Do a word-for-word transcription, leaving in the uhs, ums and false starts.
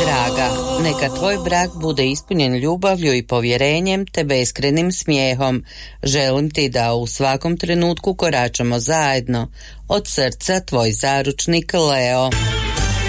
Draga, neka tvoj brak bude ispunjen ljubavlju i povjerenjem te beskrenim smijehom. Želim ti da u svakom trenutku koračamo zajedno. Od srca tvoj zaručnik Leo.